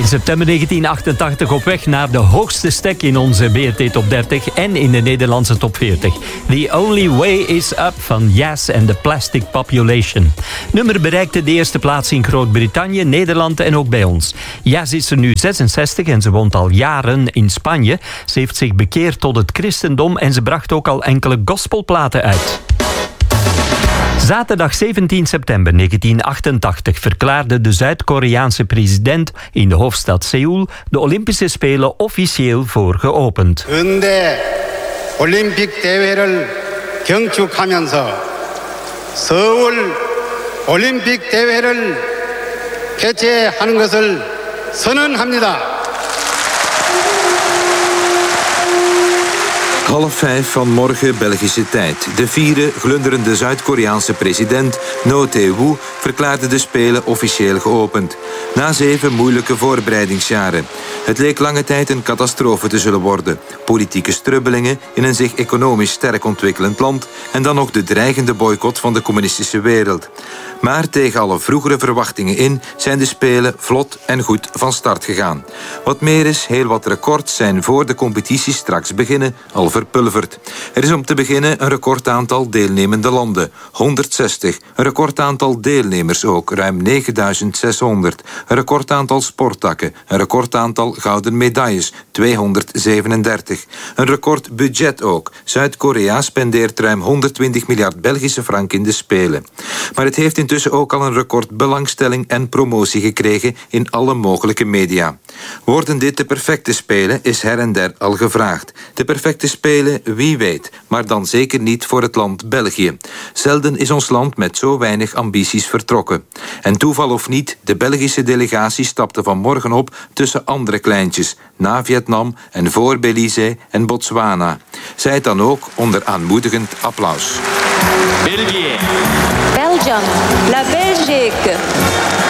In september 1988 op weg naar de hoogste stek in onze BRT Top 30 en in de Nederlandse Top 40. The Only Way Is Up van Yes and the Plastic Population. Nummer bereikte de eerste plaats in Groot-Brittannië, Nederland en ook bij ons. Yes is er nu 66 en ze woont al jaren in Spanje. Ze heeft zich bekeerd tot het christendom en ze bracht ook al enkele gospelplaten uit. Zaterdag 17 september 1988 verklaarde de Zuid-Koreaanse president in de hoofdstad Seoul de Olympische Spelen officieel voor geopend. 근대 올림픽 대회를 경축하면서 서울 올림픽 대회를 개최하는 것을 선언합니다. 4:30 van morgen Belgische tijd. De vierde glunderende Zuid-Koreaanse president No Tae-woo verklaarde de Spelen officieel geopend. Na 7 moeilijke voorbereidingsjaren. Het leek lange tijd een catastrofe te zullen worden. Politieke strubbelingen in een zich economisch sterk ontwikkelend land en dan nog de dreigende boycott van de communistische wereld. Maar tegen alle vroegere verwachtingen in zijn de Spelen vlot en goed van start gegaan. Wat meer is, heel wat records zijn voor de competitie straks beginnen al verpulverd. Er is om te beginnen een recordaantal deelnemende landen, 160. Een recordaantal deelnemers ook, ruim 9600. Een recordaantal sporttakken, een recordaantal gouden medailles, 237. Een recordbudget ook. Zuid-Korea spendeert ruim 120 miljard Belgische frank in de Spelen. Maar het heeft intussen ook al een recordbelangstelling en promotie gekregen in alle mogelijke media. Worden dit de perfecte Spelen, is her en der al gevraagd. De perfecte Spelen, wie weet, maar dan zeker niet voor het land België. Zelden is ons land met zo weinig ambities vertrokken. En toeval of niet, de Belgische delegatie stapte vanmorgen op tussen andere kleintjes, na Vietnam en voor Belize en Botswana. Zij het dan ook onder aanmoedigend applaus. België. Belgium. La Belgique.